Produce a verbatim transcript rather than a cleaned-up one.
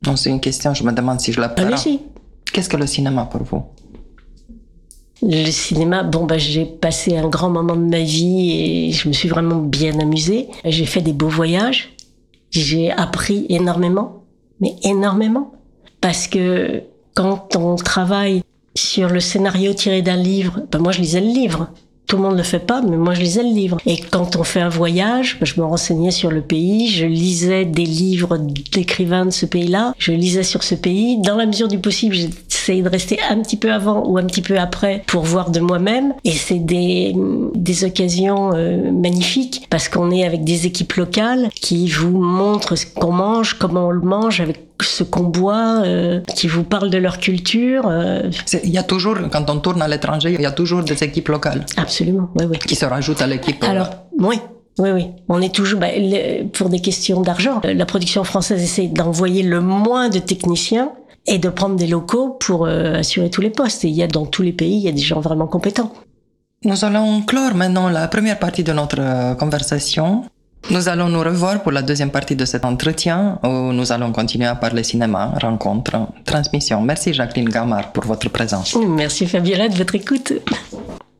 Non, c'est une question, je me demande si je la prends. Allez-y. Qu'est-ce que le cinéma pour vous? Le cinéma, bon, bah, j'ai passé un grand moment de ma vie et je me suis vraiment bien amusée. J'ai fait des beaux voyages. J'ai appris énormément, mais énormément. Parce que quand on travaille sur le scénario tiré d'un livre, ben moi je lisais le livre. Tout le monde ne le fait pas, mais moi je lisais le livre. Et quand on fait un voyage, ben je me renseignais sur le pays, je lisais des livres d'écrivains de ce pays-là, je lisais sur ce pays. Dans la mesure du possible, j'essayais de rester un petit peu avant ou un petit peu après pour voir de moi-même. Et c'est des, des occasions euh, magnifiques parce qu'on est avec des équipes locales qui vous montrent ce qu'on mange, comment on le mange, avec ce qu'on boit, euh, qui vous parlent de leur culture. Euh... Il y a toujours, quand on tourne à l'étranger, il y a toujours des équipes locales. Absolument, oui, oui. Qui se rajoutent à l'équipe. Alors, oui. Oui, oui. On est toujours, bah, le, pour des questions d'argent, la production française essaie d'envoyer le moins de techniciens et de prendre des locaux pour euh, assurer tous les postes. Et il y a dans tous les pays, il y a des gens vraiment compétents. Nous allons clore maintenant la première partie de notre euh, conversation. Nous allons nous revoir pour la deuxième partie de cet entretien où nous allons continuer à parler cinéma, rencontres, transmission. Merci Jacqueline Gamard pour votre présence. Merci Fabiola de votre écoute.